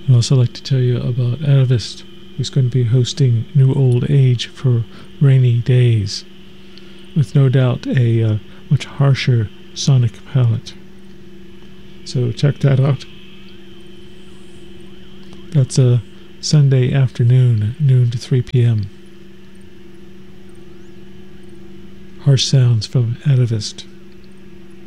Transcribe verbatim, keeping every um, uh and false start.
I'd also like to tell you about Atavist, who's going to be hosting New Old Age for rainy days, with no doubt a uh, much harsher sonic palette. So check that out. That's a Sunday afternoon, noon to three p.m. Harsh sounds from Atavist.